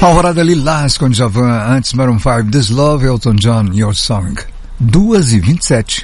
Alvorada Lilás com Djavan, antes Maroon 5, This Love, Elton John, Your Song. 2h27.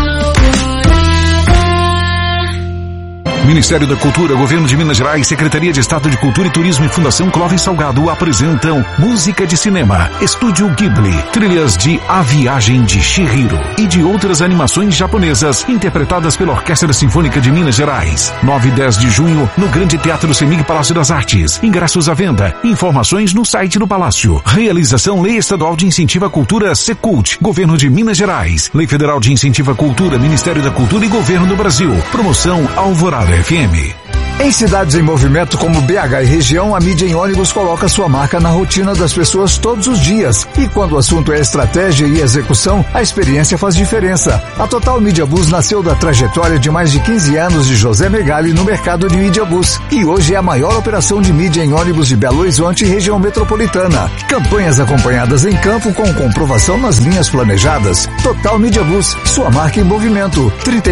Ministério da Cultura, Governo de Minas Gerais, Secretaria de Estado de Cultura e Turismo e Fundação Clóvis Salgado apresentam música de cinema, Estúdio Ghibli, trilhas de A Viagem de Chihiro e de outras animações japonesas interpretadas pela Orquestra Sinfônica de Minas Gerais. 9 e 10 de junho, no Grande Teatro Semig Palácio das Artes. Ingressos à venda. Informações no site do Palácio. Realização Lei Estadual de Incentivo à Cultura Secult, Governo de Minas Gerais. Lei Federal de Incentivo à Cultura, Ministério da Cultura e Governo do Brasil. Promoção Alvorada FM. Em cidades em movimento como BH e região, a mídia em ônibus coloca sua marca na rotina das pessoas todos os dias. E quando o assunto é estratégia e execução, a experiência faz diferença. A Total Media Bus nasceu da trajetória de mais de 15 anos de José Megali no mercado de mídia bus. E hoje é a maior operação de mídia em ônibus de Belo Horizonte e região metropolitana. Campanhas acompanhadas em campo com comprovação nas linhas planejadas. Total Media Bus, sua marca em movimento.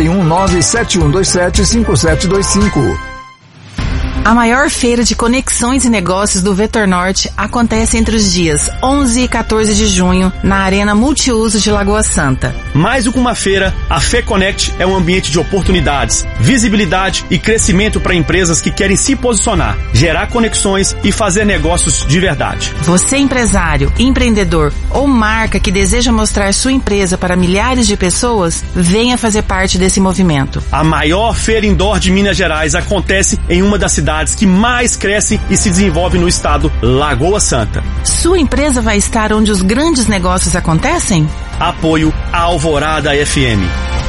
31971275725. A maior feira de conexões e negócios do Vetor Norte acontece entre os dias 11 e 14 de junho na Arena Multiuso de Lagoa Santa. Mais do que uma feira, a FEConnect é um ambiente de oportunidades, visibilidade e crescimento para empresas que querem se posicionar, gerar conexões e fazer negócios de verdade. Você, empresário, empreendedor ou marca que deseja mostrar sua empresa para milhares de pessoas, venha fazer parte desse movimento. A maior feira indoor de Minas Gerais acontece em uma das cidades que mais cresce e se desenvolve no estado, Lagoa Santa. Sua empresa vai estar onde os grandes negócios acontecem? Apoio à Alvorada FM.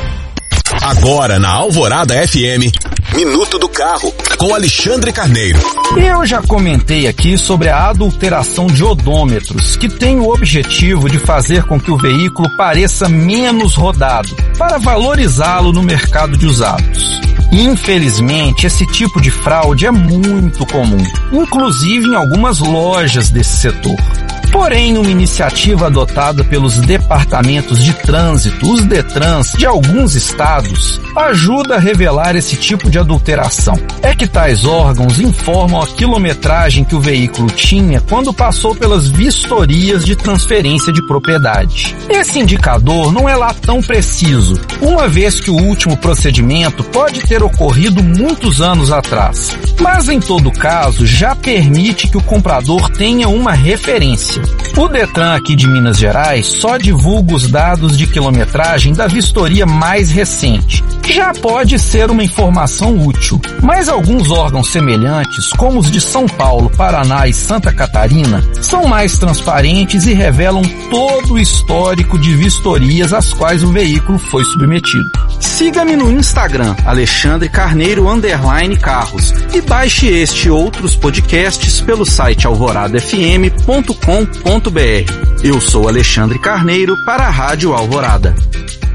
Agora na Alvorada FM, Minuto do Carro, com Alexandre Carneiro. Eu já comentei aqui sobre a adulteração de odômetros, que tem o objetivo de fazer com que o veículo pareça menos rodado, para valorizá-lo no mercado de usados. Infelizmente, esse tipo de fraude é muito comum, inclusive em algumas lojas desse setor. Porém, numa iniciativa adotada pelos departamentos de trânsito, os DETRANs, de alguns estados, ajuda a revelar esse tipo de adulteração. É que tais órgãos informam a quilometragem que o veículo tinha quando passou pelas vistorias de transferência de propriedade. Esse indicador não é lá tão preciso, uma vez que o último procedimento pode ter ocorrido muitos anos atrás. Mas, em todo caso, já permite que o comprador tenha uma referência. O DETRAN aqui de Minas Gerais só divulga os dados de quilometragem da vistoria mais recente. Já pode ser uma informação útil, mas alguns órgãos semelhantes, como os de São Paulo, Paraná e Santa Catarina, são mais transparentes e revelam todo o histórico de vistorias às quais o veículo foi submetido. Siga-me no Instagram, Alexandre Carneiro _Carros, e baixe este e outros podcasts pelo site alvoradafm.com.br. Eu sou Alexandre Carneiro para a Rádio Alvorada.